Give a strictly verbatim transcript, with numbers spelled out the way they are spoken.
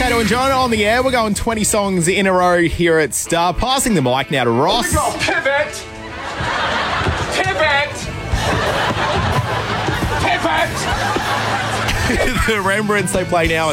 Kato and John on the air. We're going twenty songs in a row here at Star. Passing the mic now to Ross. Here we go. Pivot. Pivot. Pivot. The Rembrandts they play now